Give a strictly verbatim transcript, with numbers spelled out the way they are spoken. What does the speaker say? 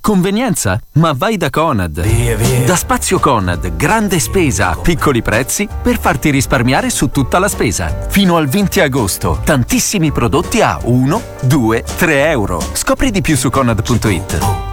Convenienza? Ma vai da Conad. Via, via. Da Spazio Conad, grande spesa a piccoli prezzi per farti risparmiare su tutta la spesa. Fino al venti agosto, tantissimi prodotti a uno, due, tre euro. Scopri di più su conad punto it.